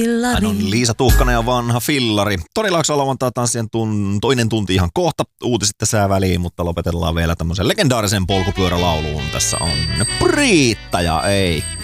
Hän on Liisa Tuhkanen ja vanha fillari. Torilaakso lauantai tanssien toinen tunti ihan kohta. Uutiset tässä väliin, mutta lopetellaan vielä tämmöisen legendaarisen polkupyörälauluun. Tässä on Priitta ja ei